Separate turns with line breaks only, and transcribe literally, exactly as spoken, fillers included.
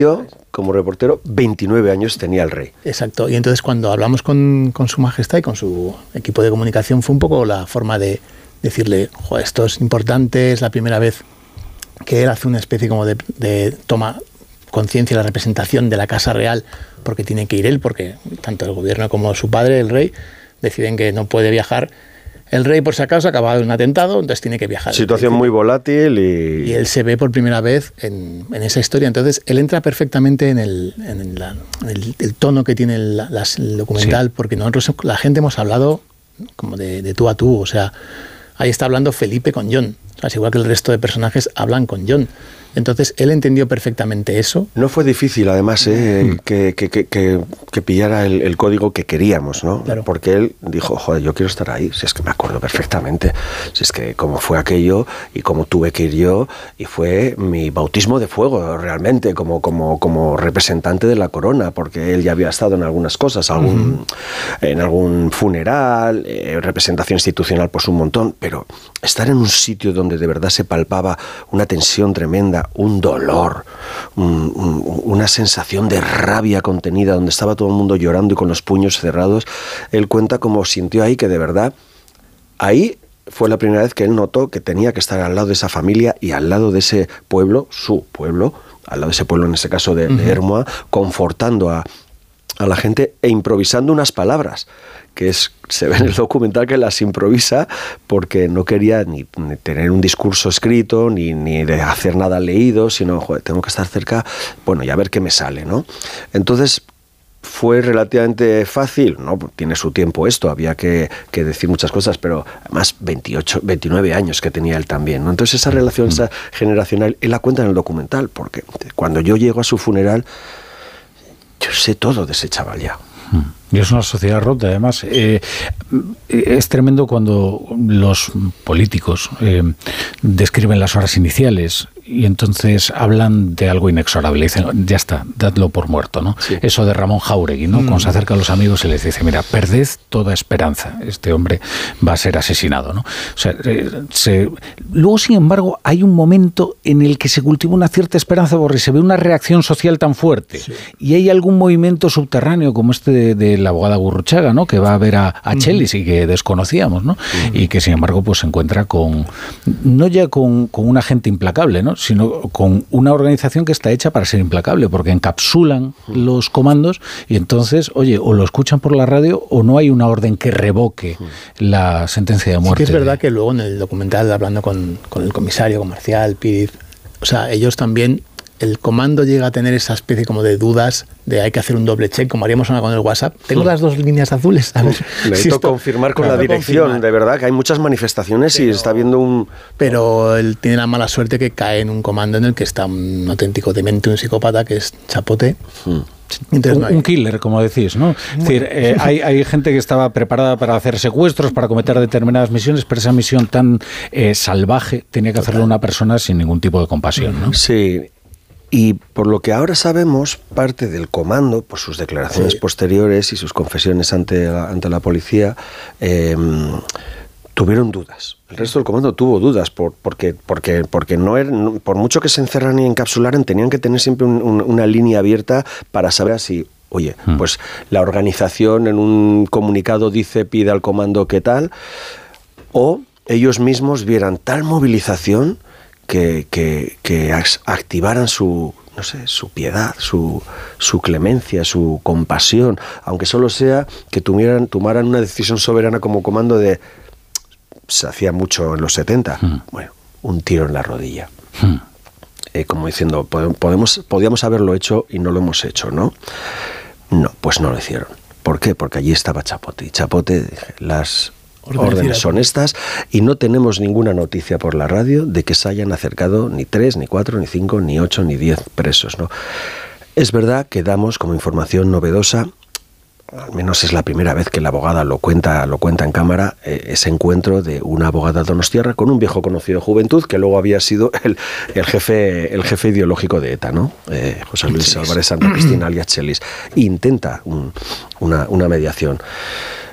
Yo, como reportero, veintinueve años tenía el rey.
Exacto, y entonces cuando hablamos con, con su majestad y con su equipo de comunicación fue un poco la forma de decirle, joder, esto es importante, es la primera vez que él hace una especie como de, de toma conciencia de la representación de la Casa Real, porque tiene que ir él, porque tanto el gobierno como su padre, el rey, deciden que no puede viajar. El rey, por si acaso, acaba de un atentado, entonces tiene que viajar.
Situación muy volátil y...
Y él se ve por primera vez en, en esa historia. Entonces, él entra perfectamente en el, en la, en el, el tono que tiene el, la, el documental, sí. Porque nosotros, la gente, hemos hablado como de, de tú a tú. O sea, ahí está hablando Felipe con John. O sea, es igual que el resto de personajes hablan con John. Entonces, él entendió perfectamente eso.
No fue difícil, además, ¿eh? que, que, que, que, que pillara el, el código que queríamos, ¿no? Claro. Porque él dijo, joder, yo quiero estar ahí. Si es que me acuerdo perfectamente. Si es que cómo fue aquello y cómo tuve que ir yo. Y fue mi bautismo de fuego, realmente, como, como, como representante de la corona. Porque él ya había estado en algunas cosas, algún, uh-huh. en algún funeral, eh, representación institucional, pues un montón. Pero estar en un sitio donde de verdad se palpaba una tensión tremenda, un dolor, un, un, una sensación de rabia contenida, donde estaba todo el mundo llorando y con los puños cerrados. Él cuenta cómo sintió ahí que de verdad, ahí fue la primera vez que él notó que tenía que estar al lado de esa familia y al lado de ese pueblo, su pueblo, al lado de ese pueblo en ese caso de, uh-huh. de Hermoa, confortando a, a la gente e improvisando unas palabras, que es, se ve en el documental que las improvisa porque no quería ni, ni tener un discurso escrito, ni, ni de hacer nada leído, sino, joder, tengo que estar cerca, bueno, y a ver qué me sale, ¿no? Entonces, fue relativamente fácil, ¿no? Tiene su tiempo esto, había que, que decir muchas cosas, pero además veintiocho, veintinueve años que tenía él también, ¿no? Entonces, esa relación esa generacional, él la cuenta en el documental, porque cuando yo llego a su funeral, yo sé todo de ese chaval ya.
Y es una sociedad rota, además. Eh, es tremendo cuando los políticos eh, describen las horas iniciales y entonces hablan de algo inexorable. Dicen, ya está, dadlo por muerto, ¿no? Sí. Eso de Ramón Jáuregui, ¿no? Mm. Cuando se acerca a los amigos y les dice, mira, perded toda esperanza. Este hombre va a ser asesinado, ¿no? O sea, eh, se... Luego, sin embargo, hay un momento en el que se cultiva una cierta esperanza porque se ve una reacción social tan fuerte. Sí. Y hay algún movimiento subterráneo como este de, de la abogada Gurruchaga, ¿no? Que va a ver a, a Chelis y que desconocíamos, ¿no? Uh-huh. Y que sin embargo pues se encuentra con, no ya con, con una gente implacable, ¿no? Sino con una organización que está hecha para ser implacable, porque encapsulan uh-huh. los comandos y entonces, oye, o lo escuchan por la radio o no hay una orden que revoque uh-huh. la sentencia de muerte.
Sí que es verdad que luego en el documental, hablando con, con el comisario comercial, Píriz, o sea, ellos también, el comando llega a tener esa especie como de dudas de hay que hacer un doble check, como haríamos ahora con el WhatsApp. Tengo sí. las dos líneas azules. A ver,
necesito si esto, confirmar con claro, la dirección, confirmar. De verdad, que hay muchas manifestaciones pero, y está viendo un...
Pero él tiene la mala suerte que cae en un comando en el que está un auténtico demente, un psicópata, que es Chapote. Hmm.
Un, no un killer, como decís, ¿no? Es decir, eh, hay, hay gente que estaba preparada para hacer secuestros, para cometer determinadas misiones, pero esa misión tan eh, salvaje tenía que Total. hacerlo una persona sin ningún tipo de compasión, ¿no?
Sí. Y por lo que ahora sabemos, parte del comando, por sus declaraciones sí. posteriores y sus confesiones ante la, ante la policía, eh, tuvieron dudas. El resto del comando tuvo dudas, por, porque, porque, porque no eran, por mucho que se encerraran y encapsularan, tenían que tener siempre un, un, una línea abierta para saber si, oye, hmm. pues la organización en un comunicado dice, pide al comando qué tal, o ellos mismos vieran tal movilización Que, que, que activaran su, no sé, su piedad, su, su clemencia, su compasión, aunque solo sea que tuvieran, tomaran una decisión soberana como comando de, se hacía mucho en los setenta, hmm. bueno, un tiro en la rodilla. Hmm. Eh, como diciendo, podemos, podíamos haberlo hecho y no lo hemos hecho, ¿no? No, pues no lo hicieron. ¿Por qué? Porque allí estaba Chapote. Y Chapote, las... órdenes son estas y no tenemos ninguna noticia por la radio de que se hayan acercado ni tres, ni cuatro, ni cinco, ni ocho, ni diez presos, ¿no? Es verdad que damos como información novedosa, al menos es la primera vez que la abogada lo cuenta, lo cuenta en cámara, eh, ese encuentro de una abogada donostiarra con un viejo conocido de Juventud que luego había sido el, el jefe el jefe ideológico de ETA, ¿no? Eh, José Luis Álvarez Santa Cristina alias Chelis. Intenta un, una, una mediación.